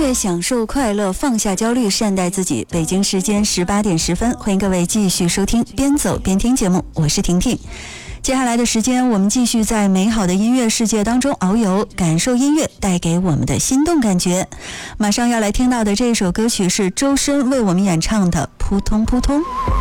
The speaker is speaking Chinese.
乐享受快乐，放下焦虑，善待自己。北京时间18点10分，欢迎各位继续收听边走边听节目，我是婷婷。接下来的时间，我们继续在美好的音乐世界当中遨游，感受音乐带给我们的心动感觉。马上要来听到的这首歌曲是周深为我们演唱的《扑通扑通》。